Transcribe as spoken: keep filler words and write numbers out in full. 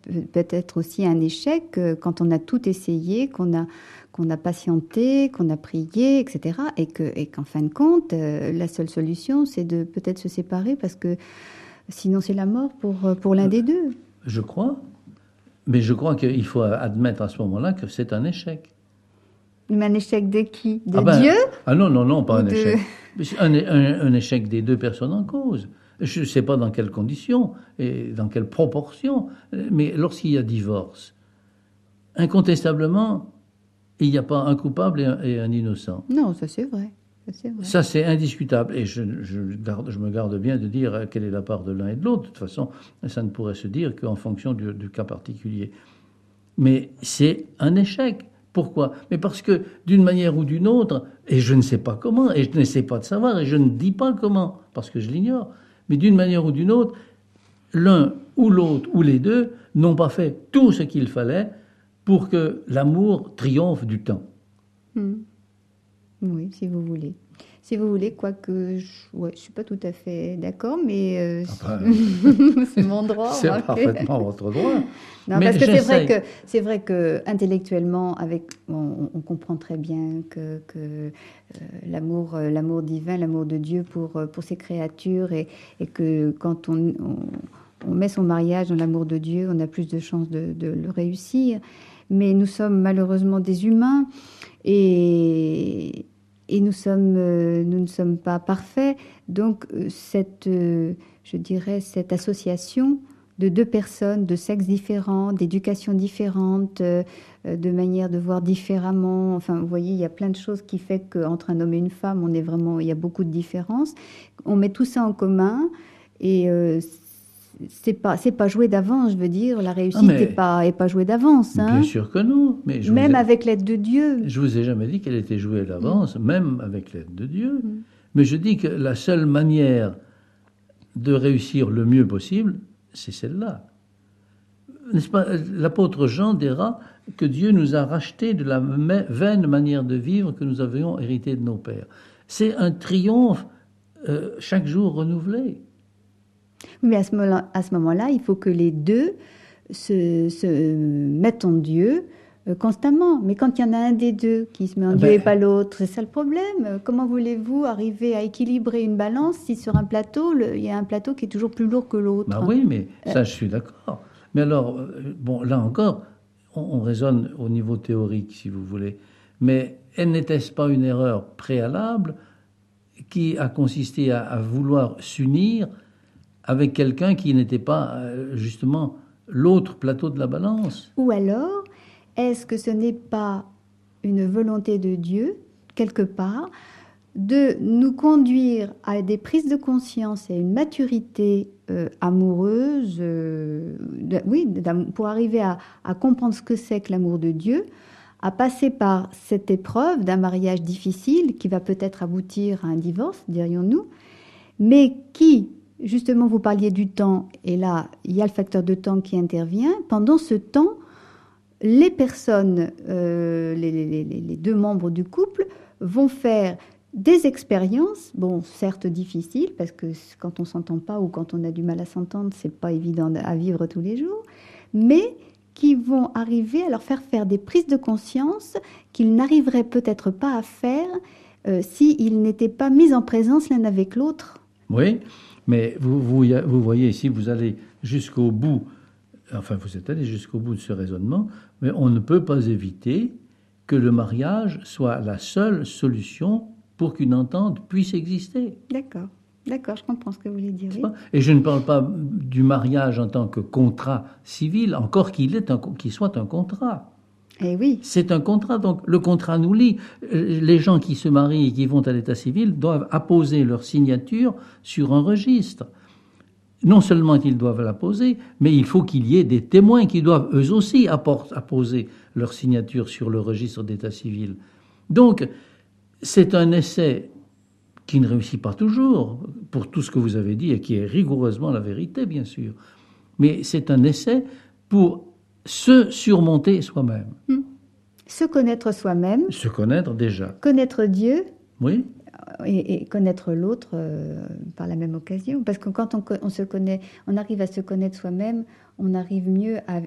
peut-être aussi un échec euh, quand on a tout essayé, qu'on a, qu'on a patienté, qu'on a prié, et cetera. Et, que, et qu'en fin de compte, euh, la seule solution, c'est de peut-être se séparer parce que sinon c'est la mort pour, pour l'un des deux. Je crois. Mais je crois qu'il faut admettre à ce moment-là que c'est un échec. Mais un échec de qui? De Ah ben, Dieu? ah non, non, non, pas Ou un de... échec. Un, un, un échec des deux personnes en cause. Je ne sais pas dans quelles conditions et dans quelles proportions, mais lorsqu'il y a divorce, incontestablement, il n'y a pas un coupable et un, et un innocent. Non, ça c'est vrai. Ça c'est vrai. Ça, c'est indiscutable. Et je, je, garde, je me garde bien de dire quelle est la part de l'un et de l'autre. De toute façon, ça ne pourrait se dire qu'en fonction du, du cas particulier. Mais c'est un échec. Pourquoi? Mais parce que d'une manière ou d'une autre, et je ne sais pas comment, et je n'essaie pas de savoir, et je ne dis pas comment, parce que je l'ignore, mais d'une manière ou d'une autre, l'un ou l'autre ou les deux n'ont pas fait tout ce qu'il fallait pour que l'amour triomphe du temps. Mmh. Oui, si vous voulez. Si vous voulez, quoique je ne ouais, suis pas tout à fait d'accord, mais euh, ah ben, c'est mon droit. C'est parfaitement votre droit. Non, mais parce que c'est vrai que c'est vrai que intellectuellement, avec, on, on comprend très bien que, que euh, l'amour, euh, l'amour divin, l'amour de Dieu pour pour ses créatures, et, et que quand on, on, on met son mariage dans l'amour de Dieu, on a plus de chances de, de le réussir. Mais nous sommes malheureusement des humains, et Et nous, sommes, euh, nous ne sommes pas parfaits. Donc, euh, cette, euh, je dirais, cette association de deux personnes de sexes différents, d'éducations différentes, euh, de manière de voir différemment. Enfin, vous voyez, il y a plein de choses qui font qu'entre un homme et une femme, on est vraiment, il y a beaucoup de différences. On met tout ça en commun, et euh, c'est pas, c'est pas joué d'avance, je veux dire. La réussite n'est ah pas, est pas jouée d'avance. Hein. Bien sûr que non. Mais je même ai, avec l'aide de Dieu. Je vous ai jamais dit qu'elle était jouée d'avance, mmh. même avec l'aide de Dieu. Mmh. Mais je dis que la seule manière de réussir le mieux possible, c'est celle-là. N'est-ce pas? L'apôtre Jean dira que Dieu nous a rachetés de la vaine manière de vivre que nous avions hérité de nos pères. C'est un triomphe euh, chaque jour renouvelé. Mais à ce moment-là, à ce moment-là, il faut que les deux se, se mettent en Dieu euh, constamment. Mais quand il y en a un des deux qui se met en ben, Dieu et pas l'autre, c'est ça le problème. Comment voulez-vous arriver à équilibrer une balance si sur un plateau, le, il y a un plateau qui est toujours plus lourd que l'autre? Ben oui, mais ça, je suis d'accord. Mais alors, bon, là encore, on, on raisonne au niveau théorique, si vous voulez. Mais n'était-ce pas une erreur préalable qui a consisté à, à vouloir s'unir avec quelqu'un qui n'était pas, euh, justement, l'autre plateau de la balance? Ou alors, est-ce que ce n'est pas une volonté de Dieu, quelque part, de nous conduire à des prises de conscience et à une maturité euh, amoureuse, euh, de, oui, pour arriver à, à comprendre ce que c'est que l'amour de Dieu, à passer par cette épreuve d'un mariage difficile qui va peut-être aboutir à un divorce, dirions-nous, mais qui, justement, vous parliez du temps, et là, il y a le facteur de temps qui intervient. Pendant ce temps, les personnes, euh, les, les, les deux membres du couple, vont faire des expériences, bon, certes difficiles, parce que quand on ne s'entend pas ou quand on a du mal à s'entendre, c'est pas évident à vivre tous les jours, mais qui vont arriver à leur faire faire des prises de conscience qu'ils n'arriveraient peut-être pas à faire euh, s'ils n'étaient pas mis en présence l'un avec l'autre. Oui, mais vous, vous, vous voyez ici, vous allez jusqu'au bout, enfin vous êtes allé jusqu'au bout de ce raisonnement, mais on ne peut pas éviter que le mariage soit la seule solution pour qu'une entente puisse exister. D'accord, d'accord, je comprends ce que vous voulez dire. Oui. Et je ne parle pas du mariage en tant que contrat civil, encore qu'il est un, qu'il soit un contrat. Eh oui. C'est un contrat, donc le contrat nous lie. Les gens qui se marient et qui vont à l'état civil doivent apposer leur signature sur un registre. Non seulement qu'ils doivent l'apposer, mais il faut qu'il y ait des témoins qui doivent eux aussi apposer leur signature sur le registre d'état civil. Donc, c'est un essai qui ne réussit pas toujours, pour tout ce que vous avez dit, et qui est rigoureusement la vérité, bien sûr. Mais c'est un essai pour se surmonter soi-même. Mmh. Se connaître soi-même. Se connaître déjà. Connaître Dieu. Oui. Et, et connaître l'autre euh, par la même occasion. Parce que quand on, on se connaît, on arrive à se connaître soi-même, on arrive mieux à,